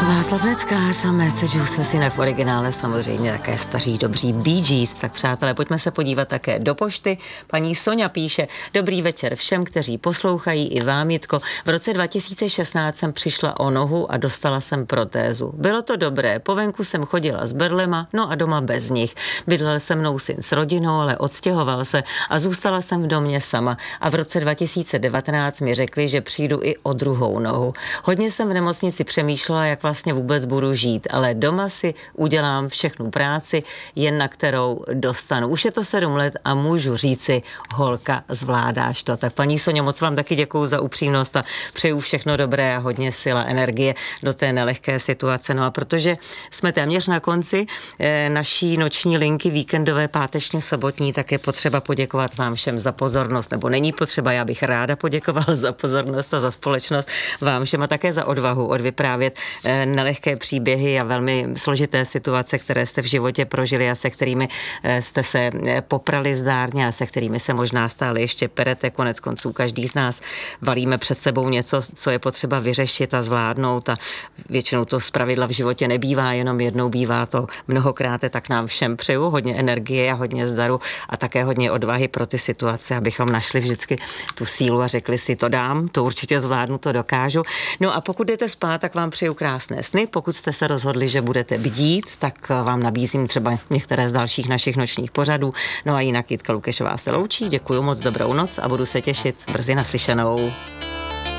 Václav Neckář a Massachusetts, jinak v originále samozřejmě také staří dobří Bee Gees. Tak přátelé, pojďme se podívat také do pošty. Paní Soňa píše: dobrý večer všem, kteří poslouchají, i vám, Jitko. V roce 2016 jsem přišla o nohu a dostala jsem protézu. Bylo to dobré, po venku jsem chodila s berlema, no a doma bez nich. Bydlel se mnou syn s rodinou, ale odstěhoval se a zůstala jsem v domě sama. A v roce 2019 mi řekli, že přijdu i o druhou nohu. Hodně jsem v nemocnici přemýšlela, jak vlastně vůbec budu žít, ale doma si udělám všechnu práci, jen na kterou dostanu. Už je to 7 let a můžu říci, holka, zvládáš to. Tak paní Soňo, moc vám taky děkuju za upřímnost a přeju všechno dobré a hodně sil a energie do té nelehké situace. No a protože jsme téměř na konci naší noční linky víkendové, pátečně sobotní, tak je potřeba poděkovat vám všem za pozornost, nebo není potřeba, já bych ráda poděkovala za pozornost a za společnost vám všem a také za odvahu odvyprávět nelehké příběhy a velmi složité situace, které jste v životě prožili a se kterými jste se poprali zdárně a se kterými se možná stále ještě perete. Konec konců každý z nás valíme před sebou něco, co je potřeba vyřešit a zvládnout a většinou to zpravidla v životě nebývá, jenom jednou bývá to mnohokrát, tak nám všem přeju hodně energie a hodně zdaru a také hodně odvahy pro ty situace, abychom našli vždycky tu sílu a řekli si, to dám, to určitě zvládnu, to dokážu. No a pokud jdete spát, tak vám přeju krásné sny. Pokud jste se rozhodli, že budete bdít, tak vám nabízím třeba některé z dalších našich nočních pořadů. No a jinak Jitka Lukešová se loučí. Děkuju moc, dobrou noc a budu se těšit brzy naslyšenou.